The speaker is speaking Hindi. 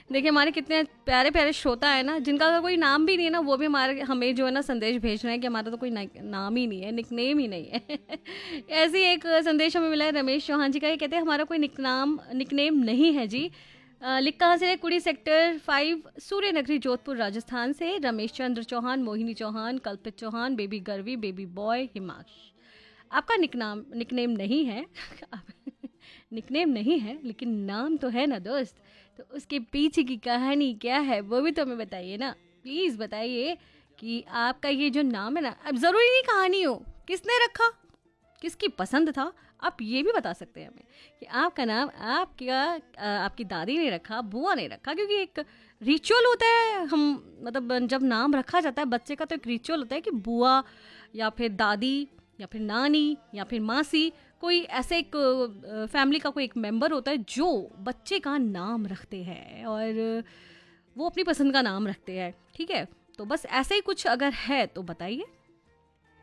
देखिए हमारे कितने प्यारे प्यारे श्रोता है ना, जिनका अगर कोई नाम भी नहीं है ना, वो भी हमें जो है ना संदेश भेज रहे हैं कि हमारा तो कोई नाम ही नहीं है, निकनेम ही नहीं है। ऐसी एक संदेश हमें मिला है रमेश चौहान जी का। ये कहते हैं हमारा कोई निकनेम नहीं है जी। लिख कहाँ से रहे? कुड़ी सेक्टर 5 सूर्य नगरी जोधपुर राजस्थान से रमेश चंद्र चौहान, मोहिनी चौहान, कल्पित Chauhan, baby गर्वी, baby boy, Himansh. आपका निकनेम नहीं है। निकनेम नहीं है लेकिन नाम तो है ना दोस्त। तो उसके पीछे की कहानी क्या है वो भी तो हमें बताइए ना, प्लीज़ बताइए कि आपका ये जो नाम है ना, अब ज़रूरी नहीं कहानी हो, किसने रखा, किसकी पसंद था, आप ये भी बता सकते हैं हमें कि आपका नाम आपकी दादी ने रखा, बुआ ने रखा, क्योंकि एक रिचुअल होता है। हम मतलब जब नाम रखा जाता है बच्चे का तो एक रिचुअल होता है कि बुआ या फिर दादी या फिर नानी या फिर मासी, कोई ऐसे एक फैमिली का कोई एक मेंबर होता है जो बच्चे का नाम रखते हैं और वो अपनी पसंद का नाम रखते हैं। ठीक है, तो बस ऐसे ही कुछ अगर है तो बताइए।